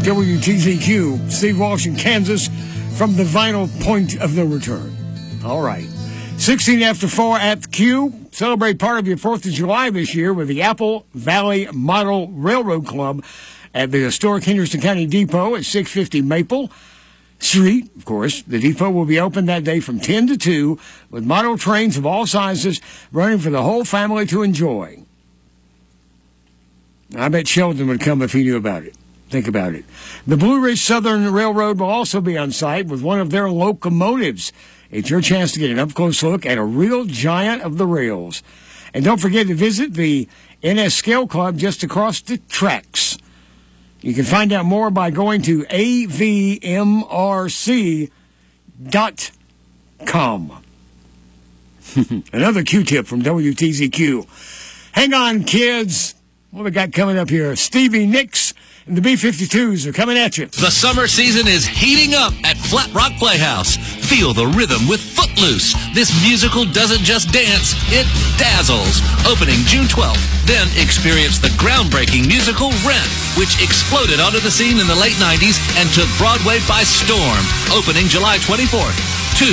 WTZQ, Steve Walsh in Kansas, from the vinyl point of no return. All right. 16 after 4 at the Q. Celebrate part of your 4th of July this year with the Apple Valley Model Railroad Club at the historic Henderson County Depot at 650 Maple Street. Of course, the depot will be open that day from 10 to 2 with model trains of all sizes running for the whole family to enjoy. I bet Sheldon would come if he knew about it. Think about it. The Blue Ridge Southern Railroad will also be on site with one of their locomotives. It's your chance to get an up-close look at a real giant of the rails. And don't forget to visit the NS Scale Club just across the tracks. You can find out more by going to avmrc.com. Another Q-tip from WTZQ. Hang on, kids. What we got coming up here? Stevie Nicks and the B-52s are coming at you. The summer season is heating up at Flat Rock Playhouse. Feel the rhythm with Footloose. This musical doesn't just dance, it dazzles. Opening June 12th. Then experience the groundbreaking musical Rent, which exploded onto the scene in the late 90s and took Broadway by storm. Opening July 24th.